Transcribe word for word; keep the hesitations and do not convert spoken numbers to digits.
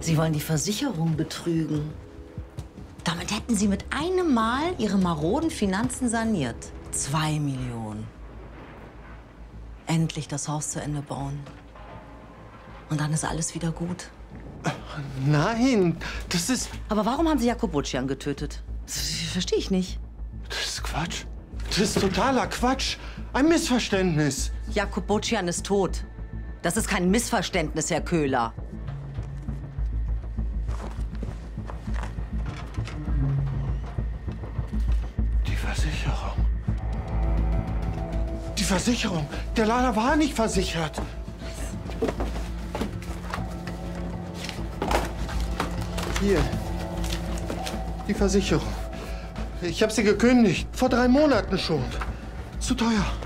Sie wollen die Versicherung betrügen. Damit hätten Sie mit einem Mal Ihre maroden Finanzen saniert. Zwei Millionen. Endlich das Haus zu Ende bauen. Und dann ist alles wieder gut. Nein, das ist... Aber warum haben Sie Jakob Butchian getötet? Das verstehe ich nicht. Das ist Quatsch. Das ist totaler Quatsch. Ein Missverständnis. Jakob Butchian ist tot. Das ist kein Missverständnis, Herr Köhler. Die Versicherung. Die Versicherung. Der Lader war nicht versichert. Hier. Die Versicherung. Ich habe sie gekündigt. Vor drei Monaten schon. Zu teuer.